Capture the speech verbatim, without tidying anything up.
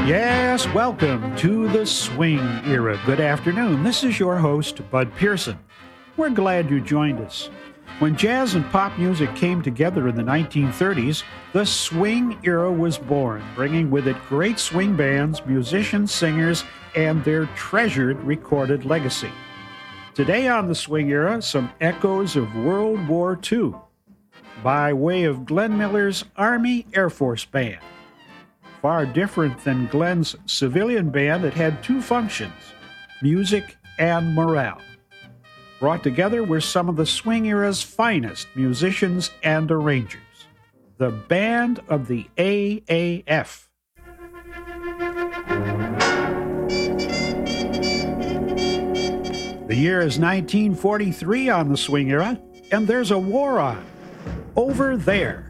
Yes, welcome to the swing era. Good afternoon. This is your host, Bud Pearson. We're glad you joined us. When jazz and pop music came together in the nineteen thirties, the swing era was born, bringing with it great swing bands, musicians, singers, and their treasured recorded legacy. Today on the swing era, some echoes of World War Two by way of Glenn Miller's Army Air Force Band. Far different than Glenn's civilian band that had two functions, music and morale. Brought together were some of the swing era's finest musicians and arrangers. The Band of the A A F. The year is nineteen forty-three on the swing era, and there's a war on. Over There.